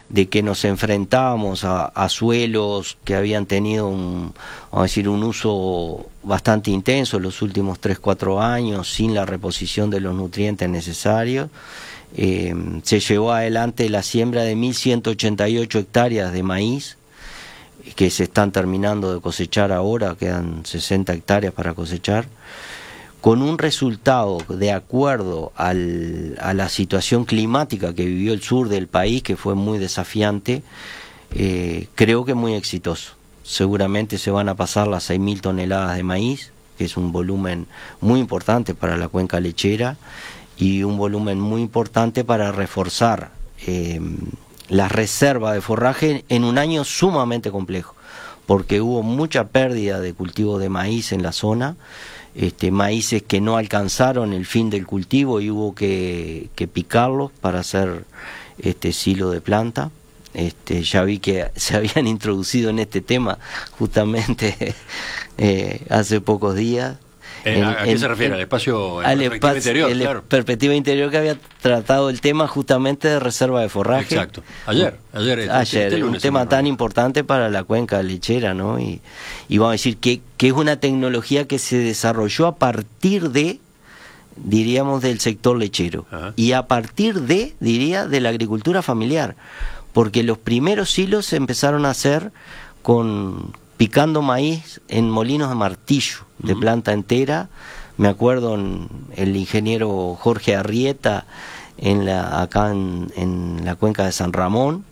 de que nos enfrentábamos a suelos que habían tenido vamos a decir, un uso bastante intenso en los últimos 3-4 años, sin la reposición de los nutrientes necesarios. Se llevó adelante la siembra de 1.188 hectáreas de maíz, que se están terminando de cosechar ahora, quedan 60 hectáreas para cosechar, con un resultado de acuerdo a la situación climática que vivió el sur del país, que fue muy desafiante, creo que muy exitoso. Seguramente se van a pasar las 6.000 toneladas de maíz, que es un volumen muy importante para la cuenca lechera, y un volumen muy importante para reforzar la reserva de forraje en un año sumamente complejo, porque hubo mucha pérdida de cultivo de maíz en la zona, maíces que no alcanzaron el fin del cultivo y hubo que picarlos para hacer silo de planta. Ya vi que se habían introducido en este tema justamente hace pocos días. ¿A qué se refiere? ¿Al espacio, en perspectiva interior? Claro. Perspectiva interior, que había tratado el tema justamente de reserva de forraje. Exacto. Ayer un tema tan importante para la cuenca lechera, ¿no? Y vamos a decir que es una tecnología que se desarrolló a partir de, diríamos, del sector lechero. Ajá. Y a partir de, diría, de la agricultura familiar, porque los primeros silos se empezaron a hacer picando maíz en molinos de martillo, de planta entera. Me acuerdo el ingeniero Jorge Arrieta acá en la cuenca de San Ramón,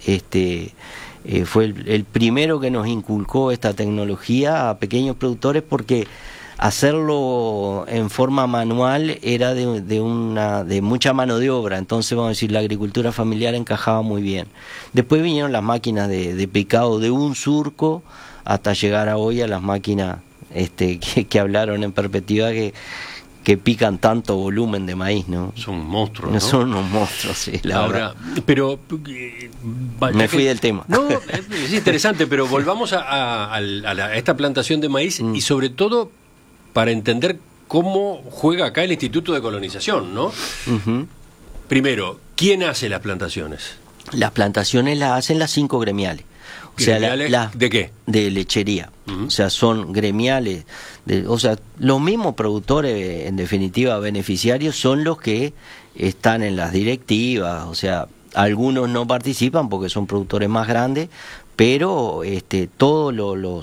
fue el primero que nos inculcó esta tecnología a pequeños productores, porque hacerlo en forma manual era de mucha mano de obra. Entonces, vamos a decir, la agricultura familiar encajaba muy bien. Después vinieron las máquinas de picado de un surco, hasta llegar a hoy a las máquinas que hablaron en perspectiva, que pican tanto volumen de maíz, ¿no? Son monstruos, ¿no? Son unos monstruos, sí, la verdad. Pero me fui del tema. No, es interesante, pero volvamos a esta plantación de maíz y sobre todo para entender cómo juega acá el Instituto de Colonización, ¿no? Uh-huh. Primero, ¿quién hace las plantaciones? Las plantaciones las hacen las 5 gremiales. O sea, ¿de qué? De lechería. O sea, son gremiales. O sea, los mismos productores, en definitiva, beneficiarios, son los que están en las directivas. O sea, algunos no participan porque son productores más grandes, pero todos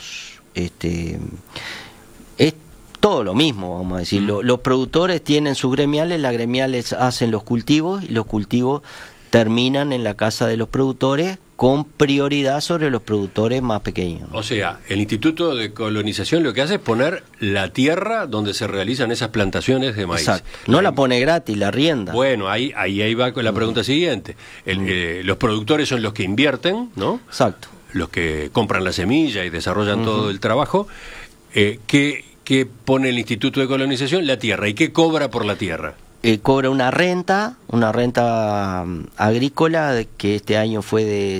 es todo lo mismo, vamos a decir. Los productores tienen sus gremiales, las gremiales hacen los cultivos y los cultivos terminan en la casa de los productores, con prioridad sobre los productores más pequeños. O sea, el Instituto de Colonización lo que hace es poner la tierra donde se realizan esas plantaciones de maíz. Exacto. No la pone gratis, la arrienda. Bueno, ahí va con la pregunta siguiente. Los productores son los que invierten, ¿no? Exacto. Los que compran la semilla y desarrollan todo el trabajo. ¿Qué pone el Instituto de Colonización? La tierra. ¿Y qué cobra por la tierra? Cobra una renta agrícola, que este año fue de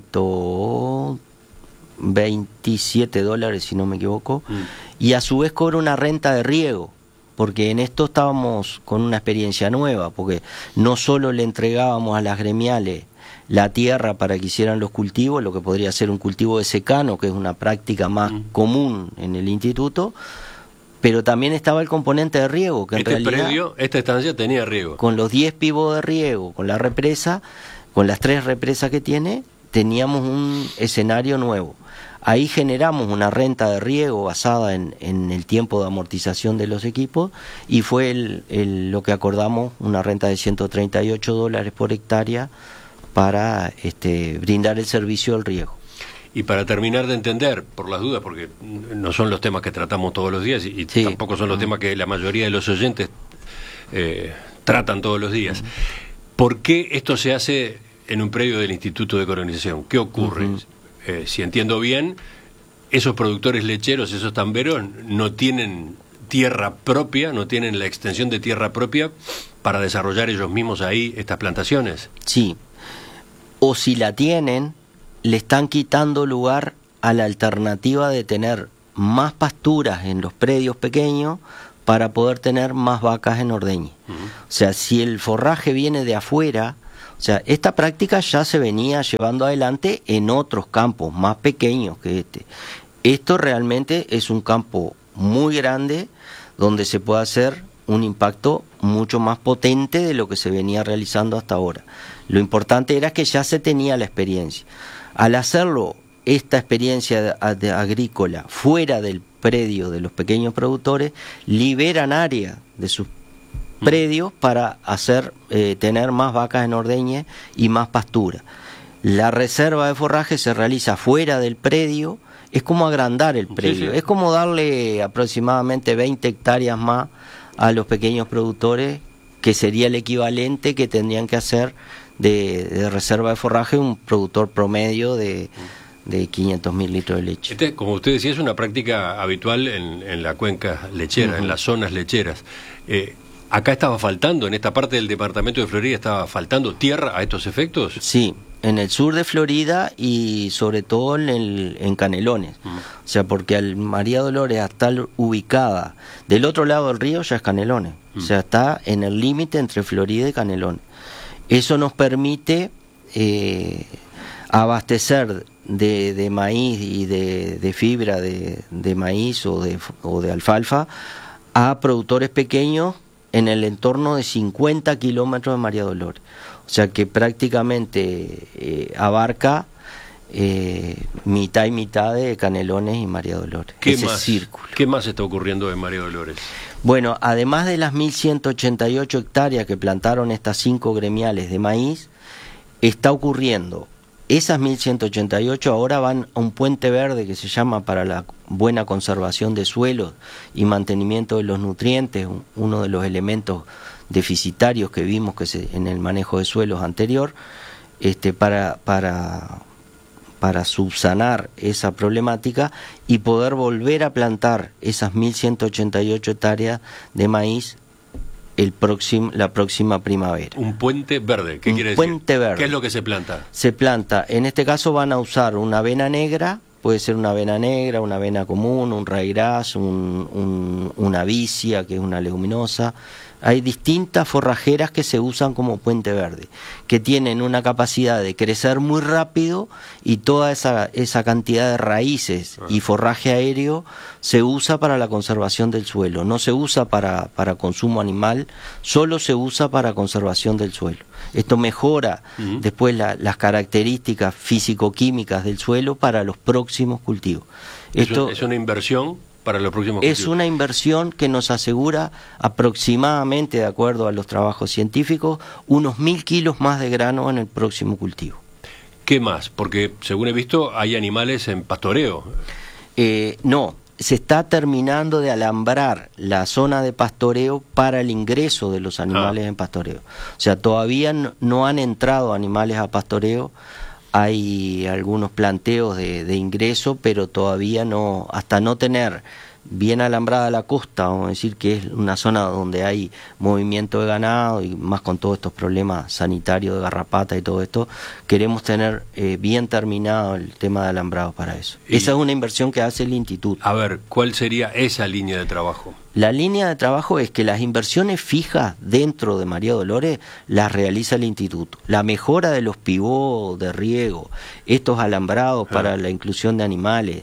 $127, si no me equivoco, y a su vez cobra una renta de riego, porque en esto estábamos con una experiencia nueva, porque no solo le entregábamos a las gremiales la tierra para que hicieran los cultivos, lo que podría ser un cultivo de secano, que es una práctica más común en el instituto, pero también estaba el componente de riego, que en realidad esta estancia tenía riego. Con los 10 pivos de riego, con la represa, con las 3 represas que tiene, teníamos un escenario nuevo. Ahí generamos una renta de riego basada en el tiempo de amortización de los equipos, y fue lo que acordamos, una renta de $138 por hectárea para brindar el servicio del riego. Y para terminar de entender, por las dudas, porque no son los temas que tratamos todos los días y sí, tampoco son los temas que la mayoría de los oyentes tratan todos los días, ¿por qué esto se hace en un predio del Instituto de Colonización? ¿Qué ocurre? Si entiendo bien, esos productores lecheros, esos tamberos, no tienen tierra propia, no tienen la extensión de tierra propia para desarrollar ellos mismos ahí estas plantaciones. Sí, o si la tienen, le están quitando lugar a la alternativa de tener más pasturas en los predios pequeños para poder tener más vacas en ordeñe. O sea, si el forraje viene de afuera, o O sea, esta práctica ya se venía llevando adelante en otros campos más pequeños que este. Esto realmente es un campo muy grande donde se puede hacer un impacto mucho más potente de lo que se venía realizando hasta ahora. Lo importante era que ya se tenía la experiencia. Al hacerlo, esta experiencia agrícola fuera del predio de los pequeños productores, liberan área de sus predios para hacer tener más vacas en ordeñe y más pastura. La reserva de forraje se realiza fuera del predio, es como agrandar el predio, sí, sí. Es como darle aproximadamente 20 hectáreas más a los pequeños productores, que sería el equivalente que tendrían que hacer de reserva de forraje un productor promedio de 500.000 litros de leche. Como usted decía, es una práctica habitual en la cuenca lechera, en las zonas lecheras. ¿Acá estaba faltando, en esta parte del departamento de Florida, estaba faltando tierra a estos efectos? Sí, en el sur de Florida y sobre todo en Canelones. O sea, porque al María Dolores estar ubicada del otro lado del río ya es Canelones. O sea, está en el límite entre Florida y Canelones. Eso nos permite abastecer de maíz y de fibra de maíz o de alfalfa a productores pequeños en el entorno de 50 kilómetros de María Dolores. O sea que prácticamente abarca mitad y mitad de Canelones y María Dolores. ¿Qué más está ocurriendo en María Dolores? Bueno, además de las 1.188 hectáreas que plantaron estas 5 gremiales de maíz, está ocurriendo. Esas 1.188 ahora van a un puente verde que se llama para la buena conservación de suelos y mantenimiento de los nutrientes, uno de los elementos deficitarios que vimos en el manejo de suelos anterior, para subsanar esa problemática y poder volver a plantar esas 1.188 hectáreas de maíz la próxima primavera. Un puente verde, ¿qué quiere decir? Puente verde. ¿Qué es lo que se planta? Se planta, en este caso van a usar una avena negra, puede ser una avena negra, una avena común, un ryegrass, una vicia, que es una leguminosa. Hay distintas forrajeras que se usan como puente verde, que tienen una capacidad de crecer muy rápido y toda esa cantidad de raíces y forraje aéreo se usa para la conservación del suelo. No se usa para consumo animal, solo se usa para conservación del suelo. Esto mejora después las características físico-químicas del suelo para los próximos cultivos. Esto es una inversión para los próximos cultivos. Es una inversión que nos asegura aproximadamente, de acuerdo a los trabajos científicos, unos 1.000 kilos más de grano en el próximo cultivo. ¿Qué más? Porque, según he visto, hay animales en pastoreo. No, se está terminando de alambrar la zona de pastoreo para el ingreso de los animales en pastoreo. O sea, todavía no han entrado animales a pastoreo. Hay algunos planteos de ingreso, pero todavía no, hasta no tener bien alambrada la costa, vamos a decir que es una zona donde hay movimiento de ganado y más con todos estos problemas sanitarios de garrapata y todo esto, queremos tener bien terminado el tema de alambrado para eso. Esa es una inversión que hace el instituto. A ver, ¿cuál sería esa línea de trabajo? La línea de trabajo es que las inversiones fijas dentro de María Dolores las realiza el instituto. La mejora de los pivots de riego, estos alambrados para la inclusión de animales,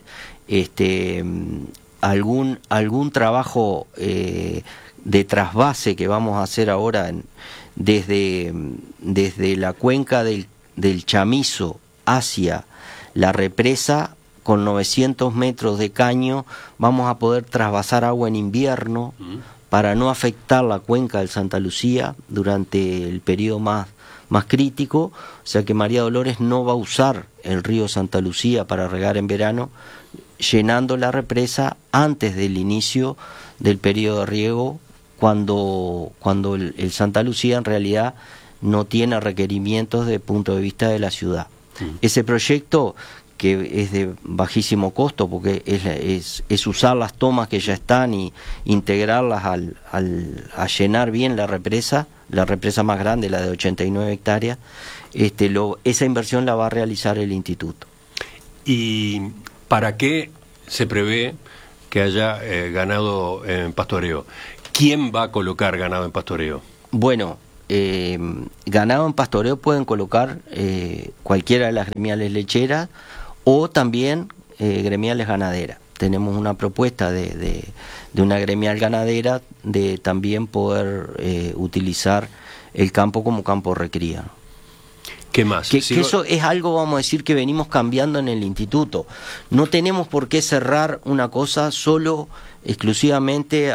algún trabajo de trasvase que vamos a hacer ahora desde la cuenca del Chamizo hacia la represa. Con 900 metros de caño vamos a poder trasvasar agua en invierno para no afectar la cuenca del Santa Lucía durante el periodo más crítico. O sea que María Dolores no va a usar el río Santa Lucía para regar en verano, llenando la represa antes del inicio del periodo de riego, cuando el Santa Lucía en realidad no tiene requerimientos desde el punto de vista de la ciudad. Ese proyecto, que es de bajísimo costo, porque es usar las tomas que ya están y integrarlas a llenar bien la represa más grande, la de 89 hectáreas, esa inversión la va a realizar el instituto. ¿Y para qué se prevé que haya ganado en pastoreo? ¿Quién va a colocar ganado en pastoreo? Bueno, ganado en pastoreo pueden colocar cualquiera de las gremiales lecheras o también gremiales ganaderas. Tenemos una propuesta de una gremial ganadera de también poder utilizar el campo como campo de recría. ¿Qué más? Que eso es algo, vamos a decir, que venimos cambiando en el instituto. No tenemos por qué cerrar una cosa solo, exclusivamente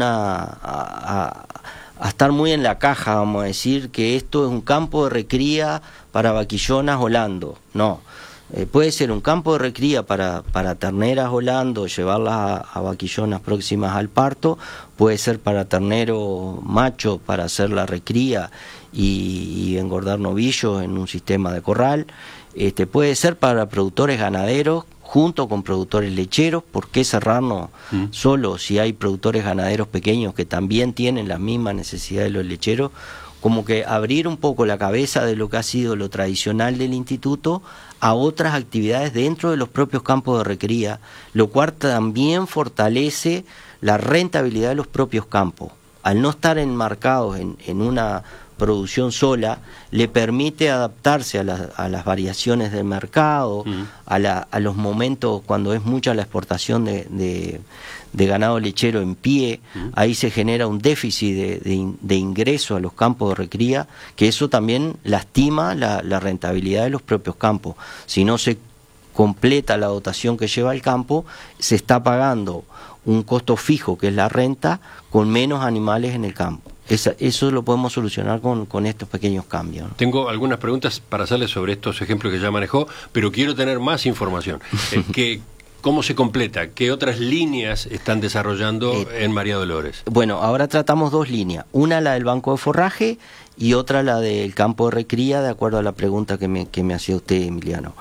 a estar muy en la caja, vamos a decir, que esto es un campo de recría para vaquillonas holando. No. Puede ser un campo de recría para terneras holando, llevarlas a vaquillonas próximas al parto, puede ser para ternero macho para hacer la recría y engordar novillos en un sistema de corral, puede ser para productores ganaderos junto con productores lecheros. ¿Por qué cerrarnos solo si hay productores ganaderos pequeños que también tienen las mismas necesidades de los lecheros? Como que abrir un poco la cabeza de lo que ha sido lo tradicional del instituto a otras actividades dentro de los propios campos de recría, lo cual también fortalece la rentabilidad de los propios campos. Al no estar enmarcados en una producción sola, le permite adaptarse a las variaciones del mercado, a los momentos cuando es mucha la exportación de ganado lechero en pie. Ahí se genera un déficit de ingreso a los campos de recría, que eso también lastima la rentabilidad de los propios campos. Si no se completa la dotación que lleva el campo, se está pagando un costo fijo, que es la renta, con menos animales en el campo. Eso lo podemos solucionar con estos pequeños cambios, ¿no? Tengo algunas preguntas para hacerle sobre estos ejemplos que ya manejó, pero quiero tener más información. ¿Cómo se completa? ¿Qué otras líneas están desarrollando en María Dolores? Bueno, ahora tratamos dos líneas. Una la del banco de forraje y otra la del campo de recría, de acuerdo a la pregunta que me hacía usted, Emiliano.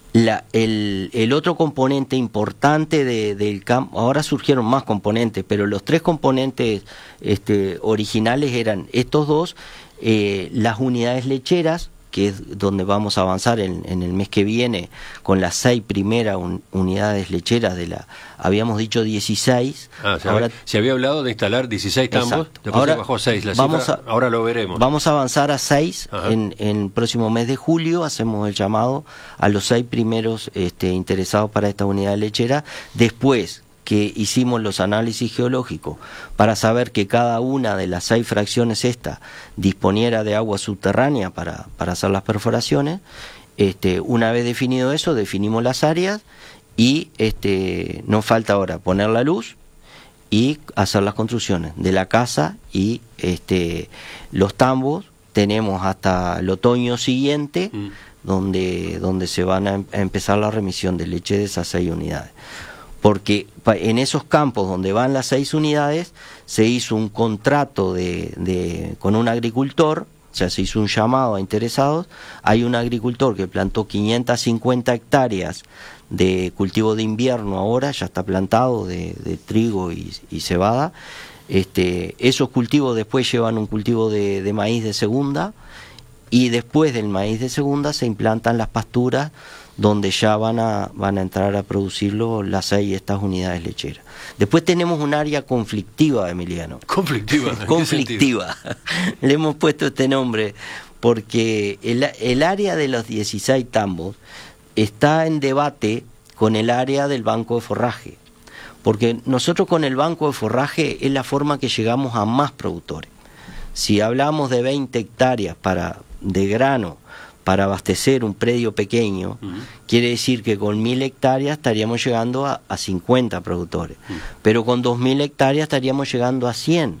El otro componente importante del campo, ahora surgieron más componentes, pero los tres componentes originales eran estos dos, las unidades lecheras, que es donde vamos a avanzar en el mes que viene con las 6 primeras unidades lecheras habíamos dicho 16. Ahora se había hablado de instalar 16 tambos, después ahora, se bajó a 6 la cifra, ahora lo veremos. Vamos a avanzar a 6 en el próximo mes de julio, hacemos el llamado a los 6 primeros interesados para esta unidad lechera, después que hicimos los análisis geológicos para saber que cada una de las 6 fracciones disponiera de agua subterránea para hacer las perforaciones. Una vez definido eso, definimos las áreas y nos falta ahora poner la luz y hacer las construcciones de la casa y los tambos. Tenemos hasta el otoño siguiente donde se van a empezar la remisión de leche de esas 6 unidades. Porque en esos campos donde van las 6 unidades se hizo un contrato con un agricultor, o sea, se hizo un llamado a interesados. Hay un agricultor que plantó 550 hectáreas de cultivo de invierno ahora, ya está plantado de trigo y cebada. Esos cultivos después llevan un cultivo de maíz de segunda, y después del maíz de segunda se implantan las pasturas donde ya van a entrar a producirlo las 6 estas unidades lecheras. Después tenemos un área conflictiva, Emiliano. ¿Conflictiva? Conflictiva. Le hemos puesto este nombre porque el área de los 16 tambos está en debate con el área del banco de forraje. Porque nosotros con el banco de forraje es la forma que llegamos a más productores. Si hablamos de 20 hectáreas de grano para abastecer un predio pequeño, quiere decir que con 1000 hectáreas estaríamos llegando a 50 productores, pero con 2000 hectáreas estaríamos llegando a 100.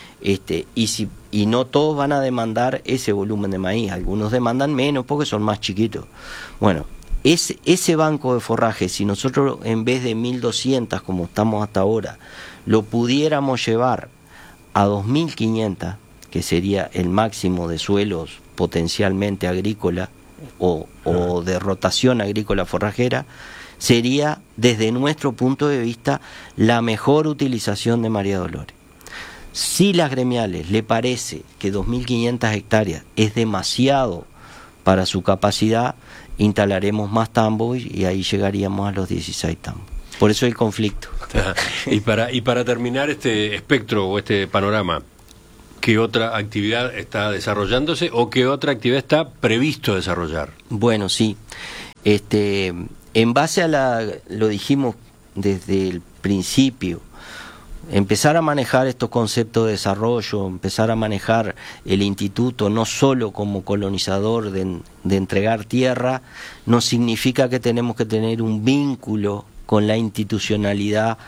Y no todos van a demandar ese volumen de maíz, algunos demandan menos porque son más chiquitos. Bueno, ese banco de forraje, si nosotros en vez de 1200 como estamos hasta ahora, lo pudiéramos llevar a 2500, que sería el máximo de suelos potencialmente agrícola o de rotación agrícola forrajera, sería desde nuestro punto de vista la mejor utilización de María Dolores. Si las gremiales le parece que 2.500 hectáreas es demasiado para su capacidad, instalaremos más tambos y ahí llegaríamos a los 16 tambos. Por eso el conflicto. Y para terminar este espectro o este panorama, ¿qué otra actividad está desarrollándose o qué otra actividad está previsto desarrollar? Bueno, sí. En base a lo dijimos desde el principio, empezar a manejar estos conceptos de desarrollo, empezar a manejar el instituto no solo como colonizador de entregar tierra, no significa que tenemos que tener un vínculo con la institucionalidad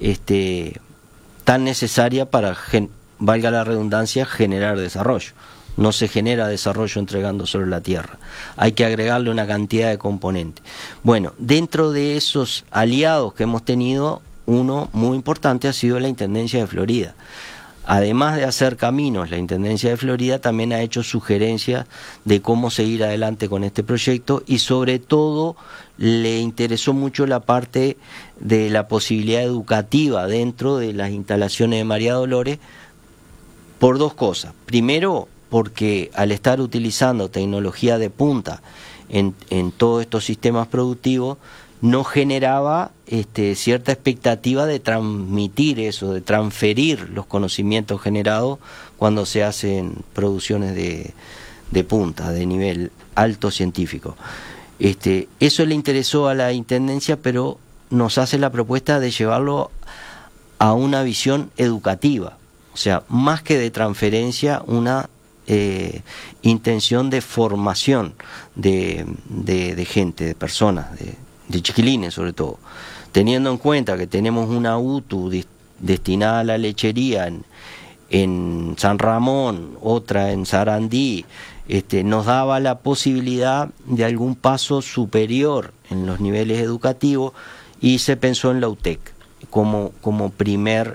tan necesaria para, valga la redundancia, generar desarrollo. No se genera desarrollo entregando solo la tierra. Hay que agregarle una cantidad de componentes. Bueno, dentro de esos aliados que hemos tenido, uno muy importante ha sido la Intendencia de Florida. Además de hacer caminos, la Intendencia de Florida también ha hecho sugerencias de cómo seguir adelante con este proyecto y sobre todo le interesó mucho la parte de la posibilidad educativa dentro de las instalaciones de María Dolores por dos cosas. Primero, porque al estar utilizando tecnología de punta en todos estos sistemas productivos, no generaba cierta expectativa de transmitir eso, de transferir los conocimientos generados cuando se hacen producciones de punta, de nivel alto científico. Eso le interesó a la Intendencia, pero nos hace la propuesta de llevarlo a una visión educativa, o sea, más que de transferencia, una intención de formación de gente, de personas, de chiquilines sobre todo, teniendo en cuenta que tenemos una UTU destinada a la lechería en San Ramón, otra en Sarandí, nos daba la posibilidad de algún paso superior en los niveles educativos y se pensó en la UTEC como primer,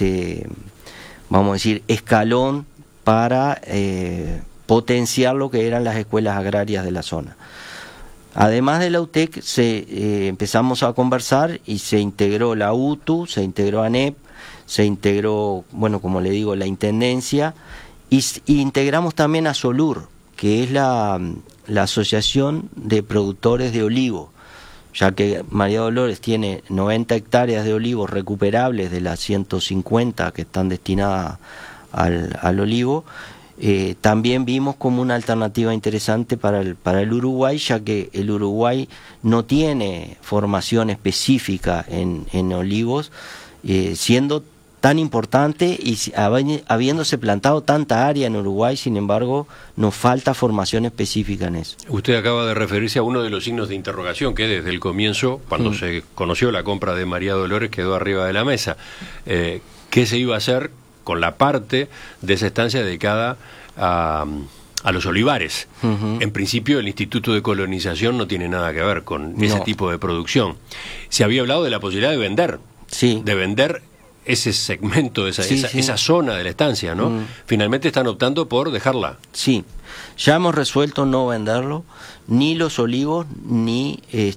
vamos a decir, escalón para potenciar lo que eran las escuelas agrarias de la zona. Además de la UTEC, empezamos a conversar y se integró la UTU, se integró ANEP, se integró, bueno, como le digo, la Intendencia, y integramos también a SOLUR, que es la Asociación de Productores de Olivo, ya que María Dolores tiene 90 hectáreas de olivos recuperables de las 150 que están destinadas al olivo. También vimos como una alternativa interesante para el Uruguay, ya que el Uruguay no tiene formación específica en olivos, siendo tan importante y habiéndose plantado tanta área en Uruguay, sin embargo, nos falta formación específica en eso. Usted acaba de referirse a uno de los signos de interrogación que desde el comienzo, cuando se conoció la compra de María Dolores, quedó arriba de la mesa. ¿Qué se iba a hacer con la parte de esa estancia dedicada a los olivares? En principio el Instituto de Colonización no tiene nada que ver con ese tipo de producción. Se había hablado de la posibilidad de vender, de vender ese segmento, esa zona de la estancia, ¿no? Finalmente están optando por dejarla. Sí, ya hemos resuelto no venderlo, ni los olivos, ni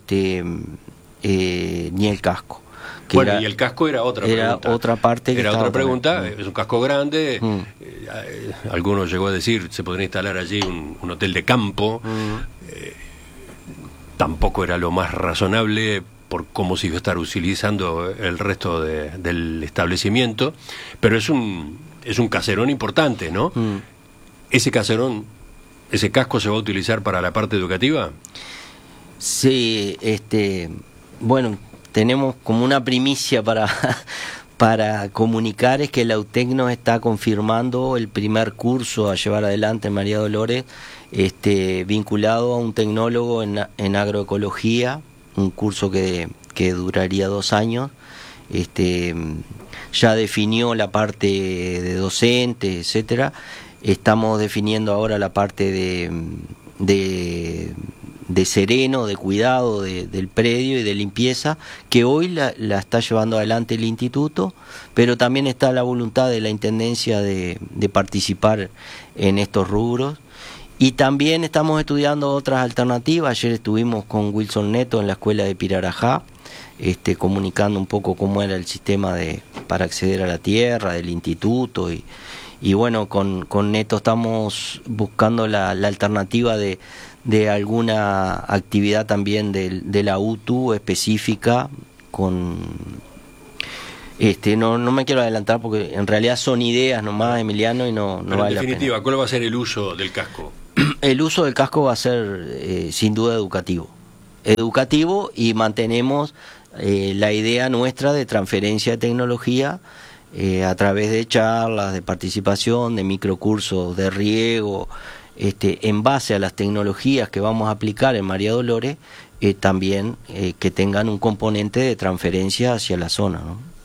el casco. Bueno, y el casco era otra pregunta. Era otra parte que era otra pregunta. Es un casco grande. Algunos llegó a decir se podría instalar allí un hotel de campo. Tampoco era lo más razonable por cómo se iba a estar utilizando el resto del establecimiento. Pero es un caserón importante, ¿no? Ese caserón, ese casco se va a utilizar para la parte educativa. Sí, bueno, tenemos como una primicia para comunicar, es que la UTEC nos está confirmando el primer curso a llevar adelante en María Dolores, vinculado a un tecnólogo en agroecología, un curso que duraría 2 años. Ya definió la parte de docente, etcétera. Estamos definiendo ahora la parte de sereno, de cuidado del predio y de limpieza, que hoy la está llevando adelante el instituto, pero también está la voluntad de la Intendencia de participar en estos rubros. Y también estamos estudiando otras alternativas. Ayer estuvimos con Wilson Neto en la escuela de Pirarajá, comunicando un poco cómo era el sistema para acceder a la tierra del instituto, y bueno, con Neto estamos buscando la alternativa de alguna actividad también de la UTU específica No me quiero adelantar porque en realidad son ideas nomás, Emiliano, y no vale la pena. En definitiva, ¿cuál va a ser el uso del casco? El uso del casco va a ser sin duda educativo y mantenemos la idea nuestra de transferencia de tecnología a través de charlas, de participación, de microcursos de riego, en base a las tecnologías que vamos a aplicar en María Dolores, también que tengan un componente de transferencia hacia la zona, ¿no?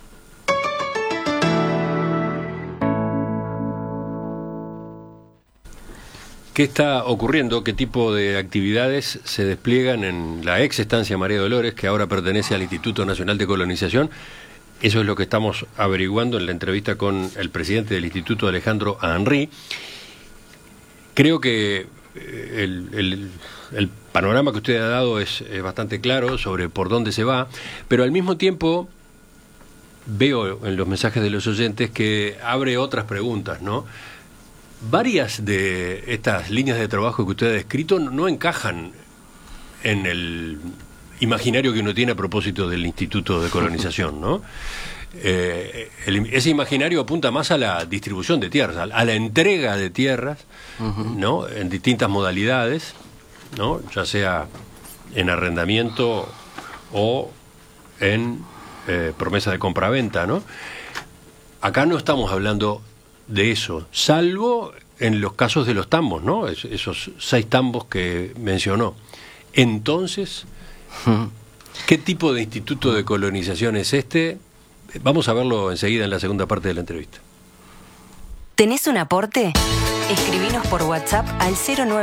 ¿Qué está ocurriendo? ¿Qué tipo de actividades se despliegan en la ex estancia María Dolores, que ahora pertenece al Instituto Nacional de Colonización? Eso es lo que estamos averiguando en la entrevista con el presidente del Instituto, Alejandro Henry. Creo que el panorama que usted ha dado es bastante claro sobre por dónde se va, pero al mismo tiempo veo en los mensajes de los oyentes que abre otras preguntas, ¿no? Varias de estas líneas de trabajo que usted ha descrito no encajan en el imaginario que uno tiene a propósito del Instituto de Colonización, ¿no? Ese imaginario apunta más a la distribución de tierras, a la entrega de tierras, ¿no? En distintas modalidades, ¿no? Ya sea en arrendamiento o en promesa de compraventa, ¿no? Acá no estamos hablando de eso, salvo en los casos de los tambos, ¿no? Esos 6 tambos que mencionó. Entonces, ¿qué tipo de instituto de colonización es este? Vamos a verlo enseguida en la segunda parte de la entrevista. ¿Tenés un aporte? Escribinos por WhatsApp al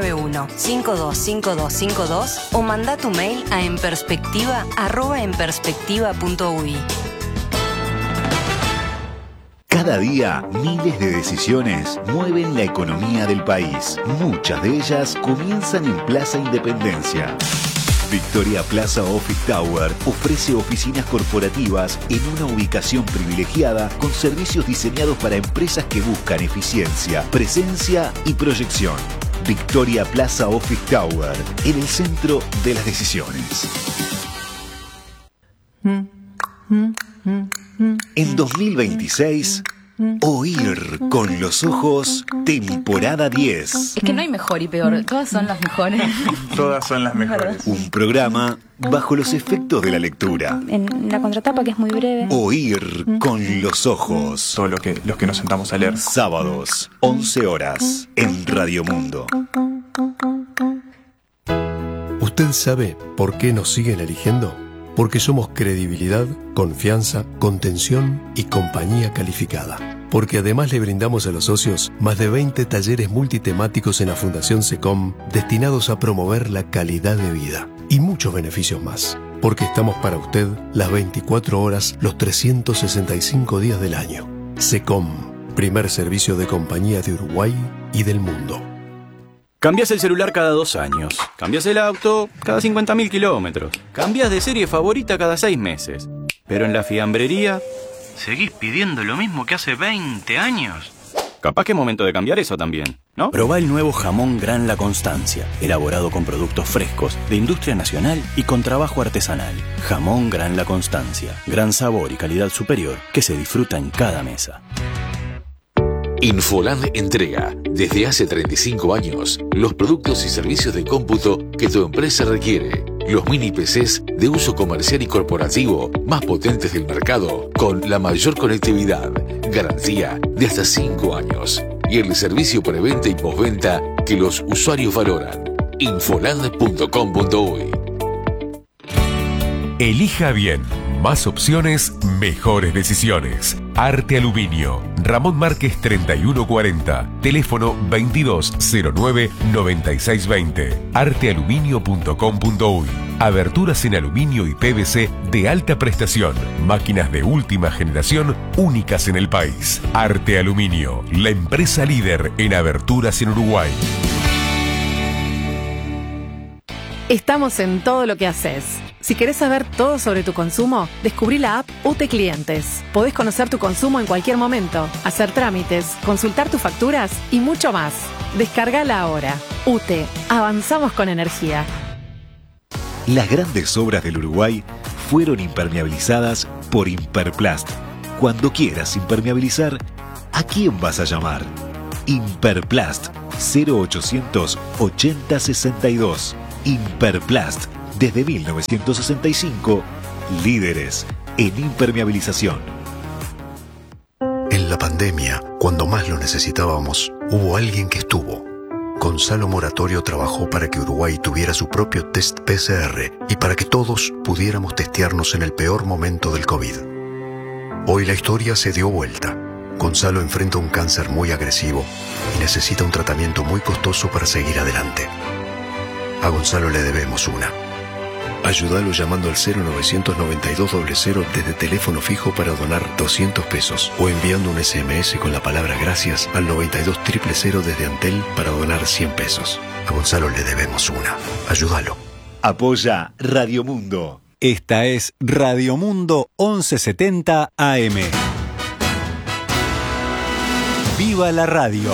091-525252 o mandá tu mail a enperspectiva@enperspectiva.uy. Cada día, miles de decisiones mueven la economía del país. Muchas de ellas comienzan en Plaza Independencia. Victoria Plaza Office Tower ofrece oficinas corporativas en una ubicación privilegiada con servicios diseñados para empresas que buscan eficiencia, presencia y proyección. Victoria Plaza Office Tower, en el centro de las decisiones. En 2026, Oír con los ojos, temporada 10. Es que no hay mejor y peor, todas son las mejores. Todas son las mejores. Un programa bajo los efectos de la lectura. En la contratapa, que es muy breve. Oír con los ojos. Todo los que nos sentamos a leer. Sábados, 11 horas, en Radio Mundo. ¿Usted sabe por qué nos siguen eligiendo? Porque somos credibilidad, confianza, contención y compañía calificada. Porque además le brindamos a los socios más de 20 talleres multitemáticos en la Fundación SECOM destinados a promover la calidad de vida. Y muchos beneficios más. Porque estamos para usted las 24 horas, los 365 días del año. SECOM, primer servicio de compañía de Uruguay y del mundo. Cambias el celular cada 2 años. Cambias el auto cada 50.000 kilómetros. Cambias de serie favorita cada 6 meses. Pero en la fiambrería seguís pidiendo lo mismo que hace 20 años. Capaz que es momento de cambiar eso también, ¿no? Probá el nuevo jamón Gran La Constancia, elaborado con productos frescos, de industria nacional y con trabajo artesanal. Jamón Gran La Constancia, gran sabor y calidad superior que se disfruta en cada mesa. Infoland entrega, desde hace 35 años, los productos y servicios de cómputo que tu empresa requiere. Los mini PCs de uso comercial y corporativo más potentes del mercado, con la mayor conectividad, garantía de hasta 5 años y el servicio preventa y postventa que los usuarios valoran. Infoland.com.uy. Elija bien. Más opciones, mejores decisiones. Arte Aluminio. Ramón Márquez 3140. Teléfono 2209-9620. Artealuminio.com.uy. Aberturas en aluminio y PVC de alta prestación. Máquinas de última generación únicas en el país. Arte Aluminio. La empresa líder en aberturas en Uruguay. Estamos en todo lo que haces. Si querés saber todo sobre tu consumo, descubrí la app UTE Clientes. Podés conocer tu consumo en cualquier momento, hacer trámites, consultar tus facturas y mucho más. Descargala ahora. UTE. Avanzamos con energía. Las grandes obras del Uruguay fueron impermeabilizadas por Imperplast. Cuando quieras impermeabilizar, ¿a quién vas a llamar? Imperplast 0800 80 62. Imperplast, desde 1965, líderes en impermeabilización. En la pandemia, cuando más lo necesitábamos, hubo alguien que estuvo. Gonzalo Moratorio trabajó para que Uruguay tuviera su propio test PCR y para que todos pudiéramos testearnos en el peor momento del COVID. Hoy la historia se dio vuelta. Gonzalo enfrenta un cáncer muy agresivo y necesita un tratamiento muy costoso para seguir adelante. A Gonzalo le debemos una. Ayúdalo llamando al 0992 desde teléfono fijo para donar 200 pesos o enviando un SMS con la palabra gracias al 92000 desde Antel para donar 100 pesos. A Gonzalo le debemos una. Ayúdalo. Apoya Radio Mundo. Esta es Radio Mundo 1170 AM. ¡Viva la radio!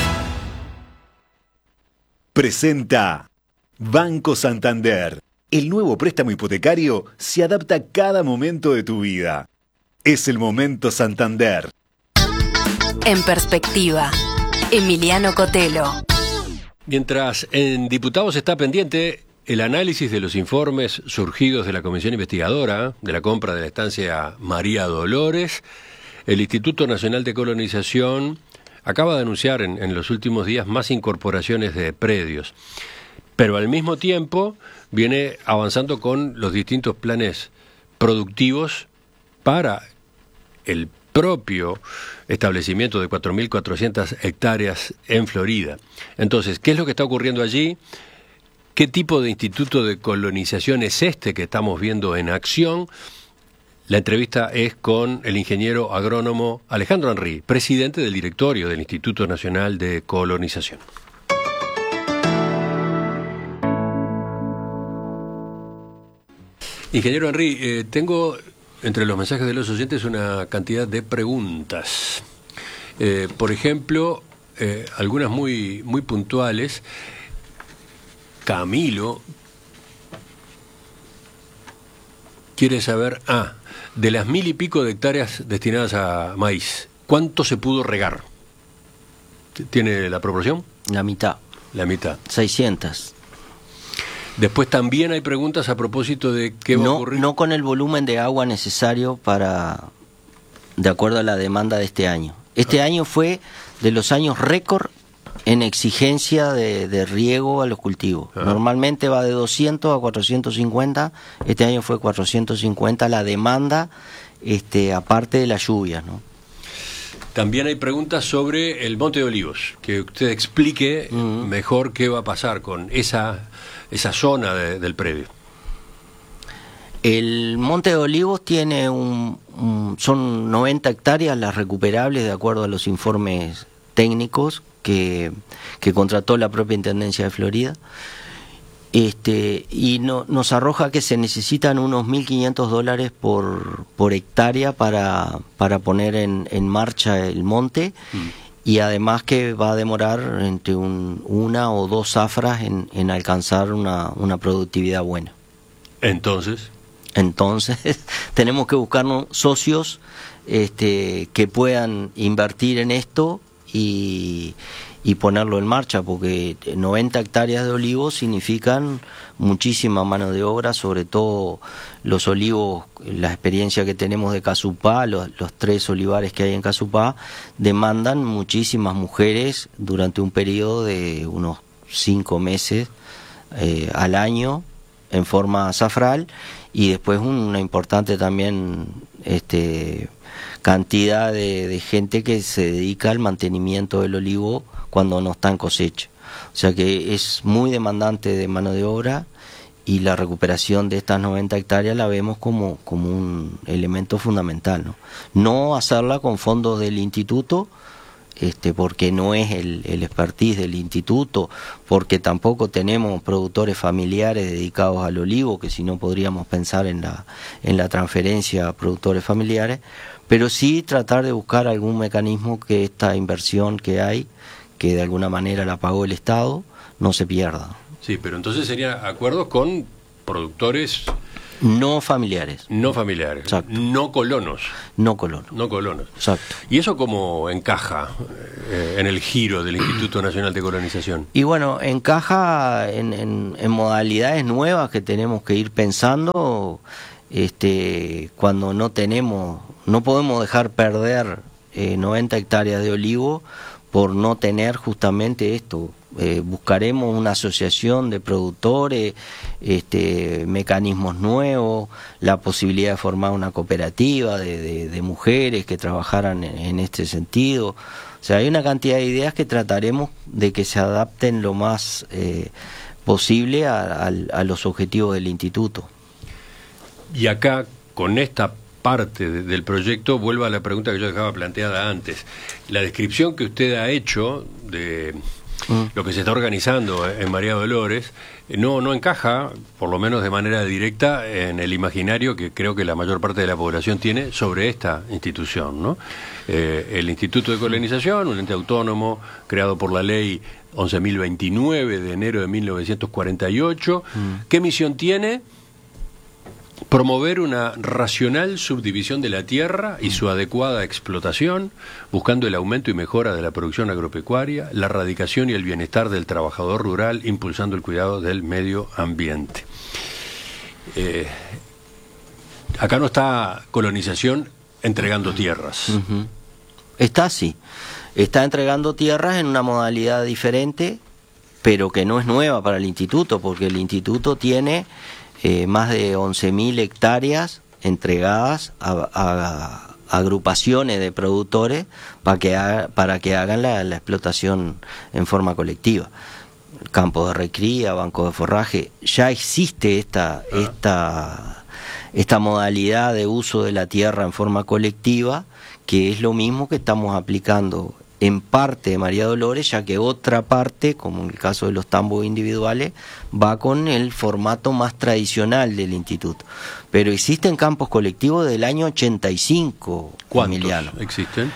Presenta Banco Santander. El nuevo préstamo hipotecario se adapta a cada momento de tu vida. Es el momento Santander. En perspectiva, Emiliano Cotelo. Mientras en Diputados está pendiente el análisis de los informes surgidos de la Comisión Investigadora de la compra de la estancia María Dolores, el Instituto Nacional de Colonización acaba de anunciar en los últimos días más incorporaciones de predios. Pero al mismo tiempo viene avanzando con los distintos planes productivos para el propio establecimiento de 4.400 hectáreas en Florida. Entonces, ¿qué es lo que está ocurriendo allí? ¿Qué tipo de instituto de colonización es este que estamos viendo en acción? La entrevista es con el ingeniero agrónomo Alejandro Henry, presidente del directorio del Instituto Nacional de Colonización. Ingeniero Henry, tengo entre los mensajes de los oyentes una cantidad de preguntas. Por ejemplo, algunas muy puntuales. Camilo quiere saber, de las 1.000 y pico de hectáreas destinadas a maíz, ¿cuánto se pudo regar? ¿Tiene la proporción? La mitad. La mitad. 600. Después también hay preguntas a propósito de qué va a ocurrir. No con el volumen de agua necesario de acuerdo a la demanda de este año. Este año fue de los años récord en exigencia de riego a los cultivos. Normalmente va de 200 a 450, este año fue 450 la demanda, aparte de las lluvias, ¿no? También hay preguntas sobre el Monte de Olivos, que usted explique mejor qué va a pasar con esa zona del predio. El Monte de Olivos tiene son 90 hectáreas las recuperables de acuerdo a los informes técnicos que contrató la propia Intendencia de Florida, y nos arroja que se necesitan unos $1.500 por hectárea para poner en marcha el monte, y además que va a demorar entre una o dos zafras en alcanzar una productividad buena. Entonces tenemos que buscarnos socios que puedan invertir en esto y ponerlo en marcha, porque 90 hectáreas de olivos significan muchísima mano de obra, sobre todo los olivos, la experiencia que tenemos de Casupá, los 3 olivares que hay en Casupá, demandan muchísimas mujeres durante un periodo de unos 5 meses al año en forma azafral, y después una importante también cantidad de gente que se dedica al mantenimiento del olivo cuando no está en cosecha. O sea que es muy demandante de mano de obra, y la recuperación de estas 90 hectáreas la vemos como un elemento fundamental, no hacerla con fondos del instituto, porque no es el expertise del instituto, porque tampoco tenemos productores familiares dedicados al olivo, que si no podríamos pensar en la transferencia a productores familiares, pero sí tratar de buscar algún mecanismo que esta inversión que hay, que de alguna manera la pagó el Estado, no se pierda. Sí, pero entonces serían acuerdos con productores No familiares. No familiares. Exacto. No colonos. No colonos. No colonos. Exacto. ¿Y eso cómo encaja en el giro del Instituto Nacional de Colonización? Y bueno, encaja en modalidades nuevas que tenemos que ir pensando cuando no podemos dejar perder 90 hectáreas de olivo por no tener justamente esto. Buscaremos una asociación de productores, mecanismos nuevos, la posibilidad de formar una cooperativa de mujeres que trabajaran en este sentido. O sea, hay una cantidad de ideas que trataremos de que se adapten lo más posible a los objetivos del instituto. Y acá, con esta parte del proyecto, vuelvo a la pregunta que yo dejaba planteada antes. La descripción que usted ha hecho de lo que se está organizando en María Dolores no encaja, por lo menos de manera directa, en el imaginario que creo que la mayor parte de la población tiene sobre esta institución, ¿no? El Instituto de Colonización, un ente autónomo creado por la ley 11.029 de enero de 1948. ¿Qué misión tiene? Promover una racional subdivisión de la tierra y su adecuada explotación, buscando el aumento y mejora de la producción agropecuaria, la erradicación y el bienestar del trabajador rural, impulsando el cuidado del medio ambiente. Acá no está colonización entregando tierras. Está así. Está entregando tierras en una modalidad diferente, pero que no es nueva para el instituto, porque el instituto tiene más de 11.000 hectáreas entregadas a agrupaciones de productores para que hagan la explotación en forma colectiva. Campos de recría, bancos de forraje, ya existe esta modalidad de uso de la tierra en forma colectiva, que es lo mismo que estamos aplicando en parte de María Dolores, ya que otra parte, como en el caso de los tambos individuales, va con el formato más tradicional del instituto. Pero existen campos colectivos del año 85, Emiliano. ¿Existen?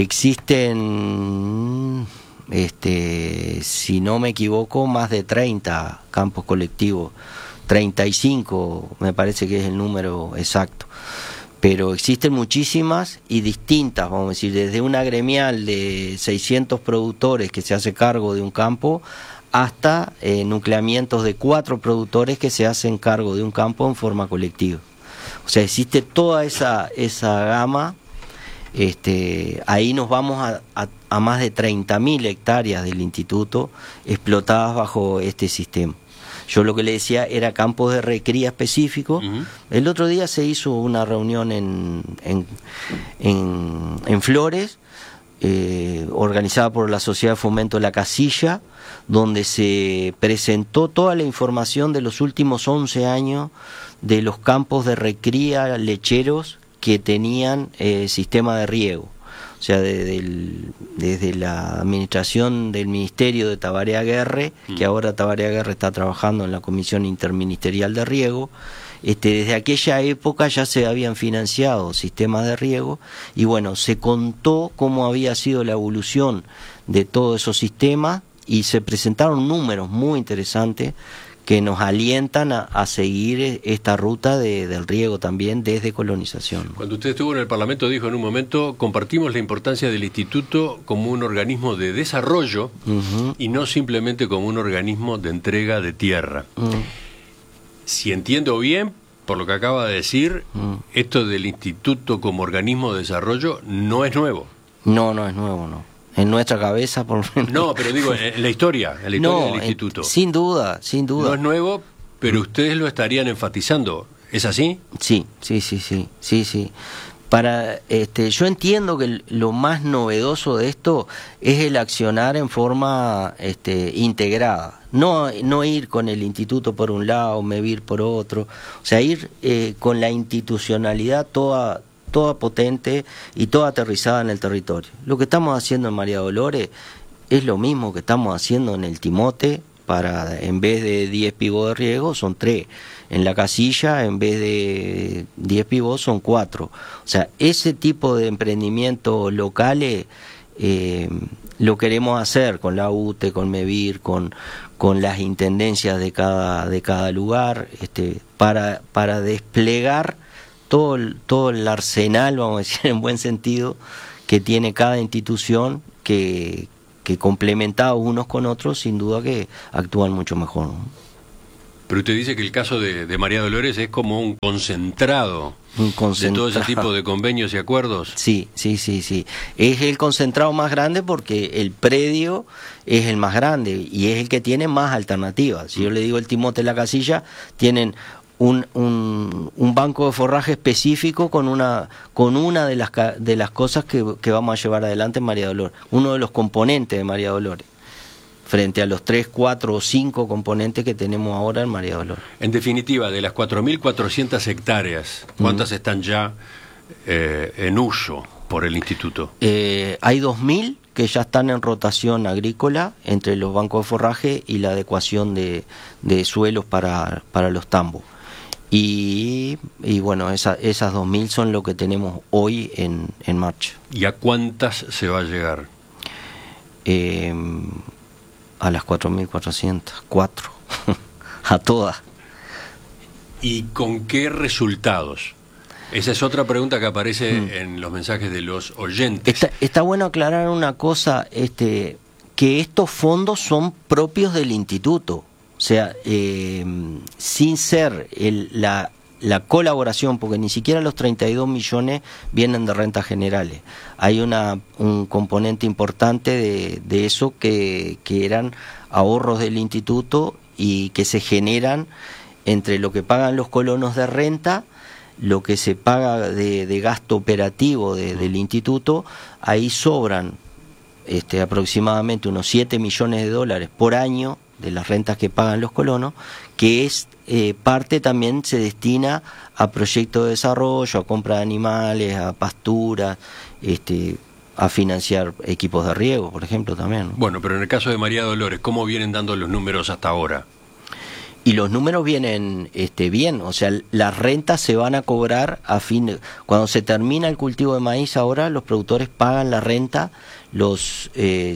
Existen, si no me equivoco, más de 30 campos colectivos. 35 me parece que es el número exacto. Pero existen muchísimas y distintas, vamos a decir, desde una gremial de 600 productores que se hace cargo de un campo hasta nucleamientos de 4 productores que se hacen cargo de un campo en forma colectiva. O sea, existe toda esa gama. Ahí nos vamos a más de 30.000 hectáreas del instituto explotadas bajo este sistema. Yo lo que le decía era campos de recría específicos. El otro día se hizo una reunión en Flores, organizada por la Sociedad de Fomento de la Casilla, donde se presentó toda la información de los últimos 11 años de los campos de recría lecheros que tenían sistema de riego. O sea, desde la administración del Ministerio de Tabaré Aguerre, que ahora Tabaré Aguerre está trabajando en la Comisión Interministerial de Riego, desde aquella época ya se habían financiado sistemas de riego, y bueno, se contó cómo había sido la evolución de todos esos sistemas, y se presentaron números muy interesantes que nos alientan a seguir esta ruta del riego también desde colonización. Cuando usted estuvo en el Parlamento dijo en un momento: compartimos la importancia del instituto como un organismo de desarrollo y no simplemente como un organismo de entrega de tierra. Si entiendo bien, por lo que acaba de decir, esto del instituto como organismo de desarrollo no es nuevo. No es nuevo, no. En nuestra cabeza, por lo menos. No, pero digo, en la historia del instituto. Sin duda. No es nuevo, pero ustedes lo estarían enfatizando. ¿Es así? Sí. Yo entiendo que lo más novedoso de esto es el accionar en forma integrada. No ir con el instituto por un lado, MEVIR por otro. O sea, ir con la institucionalidad toda potente y toda aterrizada en el territorio. Lo que estamos haciendo en María Dolores es lo mismo que estamos haciendo en el Timote, en vez de 10 pivos de riego son 3. En la Casilla, en vez de 10 pivos son 4. O sea, ese tipo de emprendimientos locales lo queremos hacer con la UTE, con MEVIR, con las intendencias de cada lugar, para desplegar todo el arsenal, vamos a decir en buen sentido, que tiene cada institución, que complementados unos con otros, sin duda que actúan mucho mejor, ¿no? Pero usted dice que el caso de María Dolores es como un concentrado de todo ese tipo de convenios y acuerdos. Sí. Es el concentrado más grande porque el predio es el más grande y es el que tiene más alternativas. Si yo le digo el Timote de la Casilla, tienen un banco de forraje específico con una de las cosas que vamos a llevar adelante en María Dolores, uno de los componentes de María Dolores, frente a los 3, 4 o 5 componentes que tenemos ahora en María Dolores. En definitiva, de las 4.400 hectáreas, ¿cuántas están ya en uso por el instituto? Hay 2.000 que ya están en rotación agrícola entre los bancos de forraje y la adecuación de suelos para los tambos. Y bueno, esas 2.000 son lo que tenemos hoy en marcha. ¿Y a cuántas se va a llegar? A las 4.400, 4, a todas. ¿Y con qué resultados? Esa es otra pregunta que aparece en los mensajes de los oyentes. Está bueno aclarar una cosa, que estos fondos son propios del instituto. O sea, sin ser la colaboración, porque ni siquiera los 32 millones vienen de rentas generales. Hay un componente importante de eso que eran ahorros del instituto y que se generan entre lo que pagan los colonos de renta, lo que se paga de gasto operativo del instituto. Ahí sobran aproximadamente unos 7 millones de dólares por año de las rentas que pagan los colonos, que es parte también se destina a proyectos de desarrollo, a compra de animales, a pasturas, a financiar equipos de riego, por ejemplo, también, ¿no? Bueno, pero en el caso de María Dolores, ¿cómo vienen dando los números hasta ahora? Y los números vienen bien, o sea, las rentas se van a cobrar cuando se termina el cultivo de maíz. Ahora los productores pagan la renta, los